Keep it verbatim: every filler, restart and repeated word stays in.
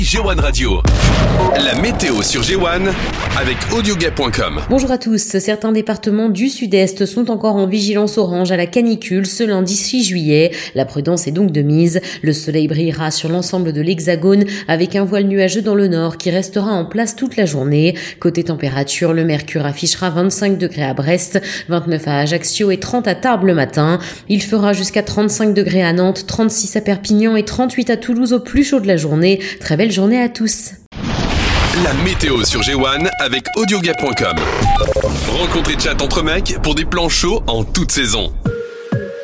G un Radio. La météo sur G un avec audioguet point com. Bonjour à tous. Certains départements du sud-est sont encore en vigilance orange à la canicule ce lundi six juillet. La prudence est donc de mise. Le soleil brillera sur l'ensemble de l'hexagone avec un voile nuageux dans le nord qui restera en place toute la journée. Côté température, le mercure affichera vingt-cinq degrés à Brest, vingt-neuf à Ajaccio et trente à Tarbes le matin. Il fera jusqu'à trente-cinq degrés à Nantes, trente-six à Perpignan et trente-huit à Toulouse au plus chaud de la journée. Très belle journée à tous. La météo sur G un avec audioguet point com. Rencontre et chat entre mecs pour des plans chauds en toute saison.